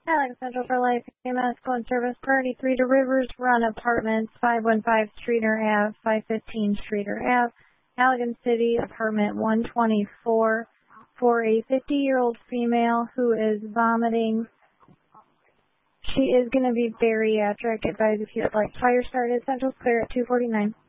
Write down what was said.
Alex Central for Life, Medical and Service, Priority 3 to Rivers Run Apartments, 515 Streeter Ave, 515 Streeter Ave, Allegan City, apartment 124, for a 50-year-old female who is vomiting. She is going to be bariatric. Advise if you'd like fire started. Central's clear at 249.